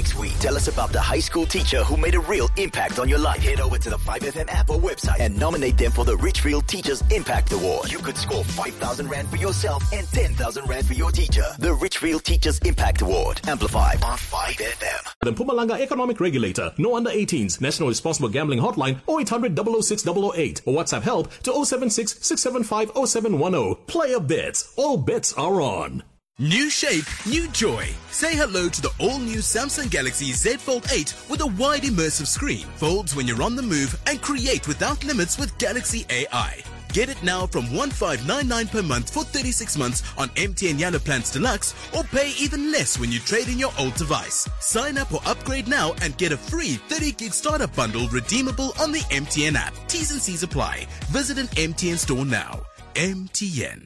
next week. Tell us about the high school teacher who made a real impact on your life. Head over to the 5FM app or website and nominate them for the Richfield Teachers Impact Award. You could score 5,000 Rand for yourself and 10,000 Rand for your teacher. The Richfield Teachers Impact Award. Amplified on 5FM. The Mpumalanga Economic Regulator. No under 18s. National Responsible Gambling Hotline 0800 006 008 or WhatsApp help to 076 675 0710. Player bets. All bets are on. New shape, new joy. Say hello to the all-new Samsung Galaxy Z Fold 8 with a wide immersive screen. Folds when you're on the move and create without limits with Galaxy AI. Get it now from 1599 per month for 36 months on MTN Yellow Plans Deluxe, or pay even less when you trade in your old device. Sign up or upgrade now and get a free 30 gig startup bundle redeemable on the MTN app. T's and C's apply. Visit an MTN store now. MTN.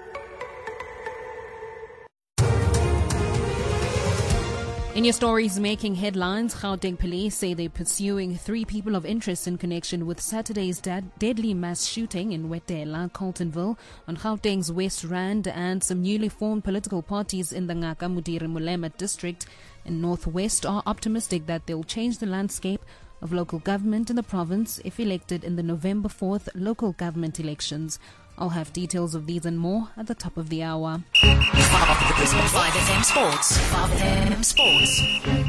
In your stories making headlines, Gauteng police say they're pursuing 3 people of interest in connection with Saturday's deadly mass shooting in Wetela, Carltonville, on Gauteng's West Rand, and some newly formed political parties in the Ngaka Mudiri Mulema district in Northwest are optimistic that they'll change the landscape of local government in the province if elected in the November 4th local government elections. I'll have details of these and more at the top of the hour. 5FM Sports. 5FM Sports.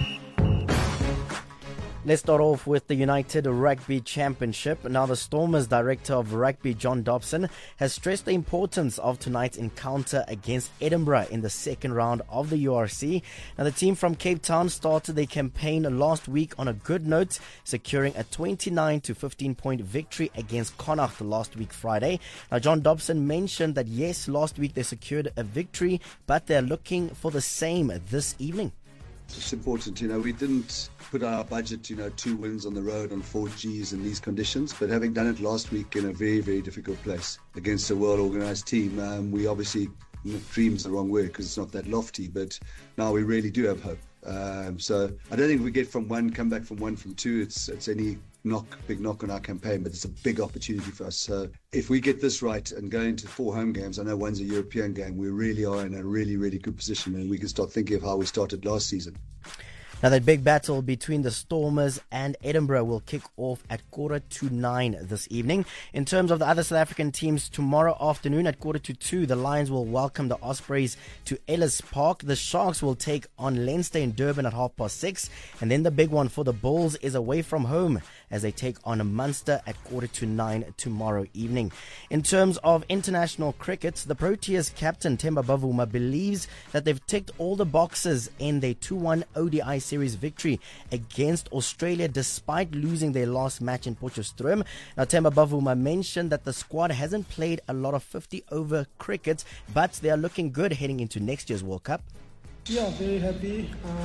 Let's start off with the United Rugby Championship. Now, the Stormers Director of Rugby, John Dobson, has stressed the importance of tonight's encounter against Edinburgh in the second round of the URC. Now, the team from Cape Town started their campaign last week on a good note, securing a 29-15 point victory against Connacht last week Friday. Now, John Dobson mentioned that yes, last week they secured a victory, but they're looking for the same this evening. It's important, we didn't put our budget, 2 wins on the road on 4 Gs in these conditions, but having done it last week in a very, very difficult place against a well-organised team, we obviously, dream's the wrong word because it's not that lofty, but now we really do have hope. So I don't think we get from 1, come back from 1, from 2, it's any big knock on our campaign, but it's a big opportunity for us. So if we get this right and go into 4 home games, I know one's a European game, we really are in a really, really good position, and we can start thinking of how we started last season. Now, that big battle between the Stormers and Edinburgh will kick off at 8:45 this evening. In terms of the other South African teams, tomorrow afternoon at 2:45, the Lions will welcome the Ospreys to Ellis Park. The Sharks will take on Leinster in Durban at 6:30. And then the big one for the Bulls is away from home as they take on Munster at 9:15 tomorrow evening. In terms of international cricket, the Proteas captain Themba Bavuma believes that they've ticked all the boxes in their 2-1 ODI series victory against Australia despite losing their last match in Potchefstroom. Now, Themba Bavuma mentioned that the squad hasn't played a lot of 50-over cricket, but they are looking good heading into next year's World Cup. Yeah, very happy.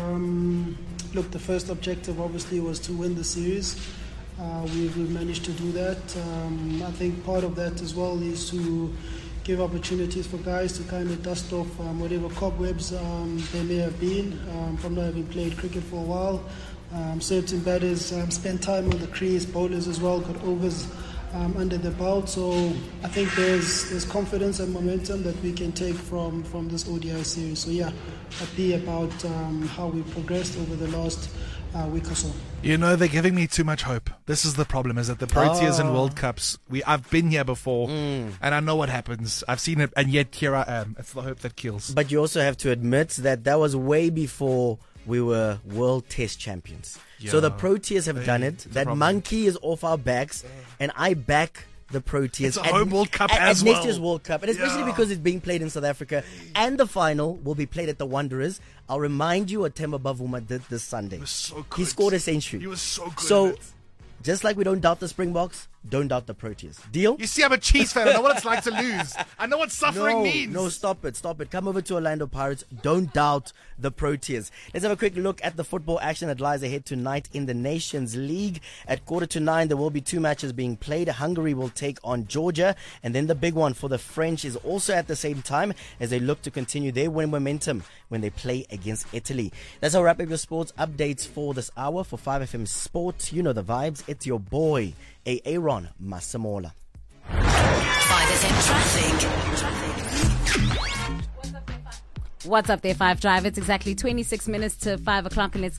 Look, the first objective obviously was to win the series. We've managed to do that. I think part of that as well is to give opportunities for guys to kind of dust off whatever cobwebs there may have been from not having played cricket for a while. Certain batters spent time on the crease, bowlers as well got overs under the belt. So I think there's confidence and momentum that we can take from this ODI series. So yeah, happy about how we progressed over the last week or so. They're giving me too much hope. This is the problem, is that the Proteas in World Cups, I've been here before, and I know what happens. I've seen it, and yet here I am. It's the hope that kills. But you also have to admit that was way before we were World Test champions. Yeah. So the Proteas have done it. That monkey is off our backs, and I back the Proteas. It's a home World Cup as well. Next year's World Cup, and especially because it's being played in South Africa, and the final will be played at the Wanderers. I'll remind you what Themba Bavuma did this Sunday. He was so good. He scored a century. He was so good. So, just like we don't doubt the Springboks, don't doubt the Proteas. Deal? You see, I'm a Chiefs fan. I know what it's like to lose. I know what suffering means. No, stop it. Come over to Orlando Pirates. Don't doubt the Proteas. Let's have a quick look at the football action that lies ahead tonight in the Nations League. At 9:15, there will be 2 matches being played. Hungary will take on Georgia. And then the big one for the French is also at the same time as they look to continue their win momentum when they play against Italy. That's our wrap up your sports updates for this hour. For 5FM Sports, you know the vibes. It's your boy, Aaron Masamola. 5FM Traffic. What's up there, 5 Drive? It's exactly 26 minutes to 5 o'clock, and it's